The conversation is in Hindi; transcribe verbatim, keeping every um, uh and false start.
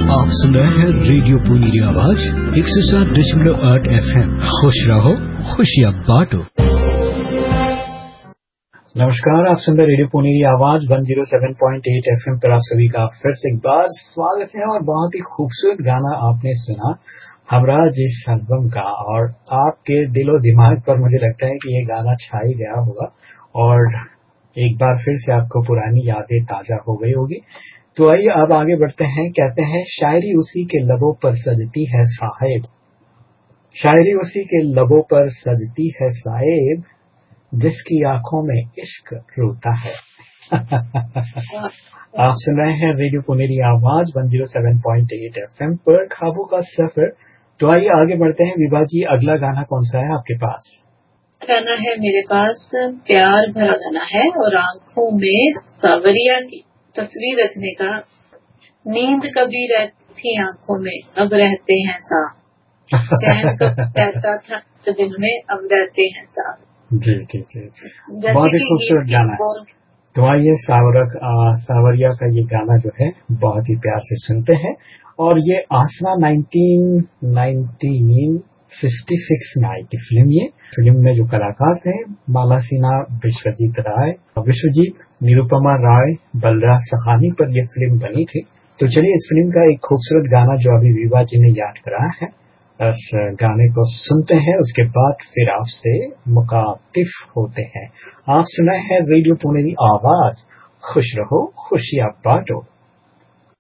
आप सुन रहे हैं रेडियो पुनीरी आवाज एक सौ सात दशमलव आठ एफ एम। खुश रहो, खुशियाँ बांटो। नमस्कार, आप सुन रहे रेडियो पुनीरी आवाज एक सौ सात पॉइंट आठ एफ एम पर आप सभी का फिर से एक बार स्वागत है। और बहुत ही खूबसूरत गाना आपने सुना हमरा जिस एल्बम का, और आपके दिलो दिमाग पर मुझे लगता है कि ये गाना छा ही गया होगा और एक बार फिर से आपको पुरानी यादें ताजा हो गई होगी। तो आइए अब आगे बढ़ते हैं। कहते हैं शायरी उसी के लबों पर सजती है साहिब, शायरी उसी के लबों पर सजती है साहिब, जिसकी आंखों में इश्क रोता है। आप सुन रहे हैं रेडियो पुनेरी आवाज एक सौ सात पॉइंट आठ एफएम पर ख्वाबों का सफर। तो आइए आगे बढ़ते हैं। विभा जी, अगला गाना कौन सा है आपके पास? गाना है मेरे पास प्यार भरा गाना है, और आंखों में सावरिया की तस्वीर रखने का। नींद कभी रहती आंखों में, अब रहते हैं साफ। चैन कब रहता था दिल में, अब रहते हैं साफ। जी जी जी, बहुत ही खूबसूरत गाना है। तो आइए सावरक सावरिया का ये गाना जो है बहुत ही प्यार से सुनते हैं। और ये आसना नाइनटीन नाइनटीन सिक्सटी सिक्स में आई की फिल्म। ये फिल्म में जो कलाकार थे माला सिन्हा, विश्वजीत राय विश्वजीत निरुपमा राय, बलराज सखानी पर यह फिल्म बनी थी। तो चलिए इस फिल्म का एक खूबसूरत गाना जो अभी विभा जी ने याद कराया है, इस गाने को सुनते हैं। उसके बाद फिर आपसे मुखातिब होते हैं। आप सुनाए हैं रेडियो पुनेरी आवाज, खुश रहो खुशियाँ बांटो।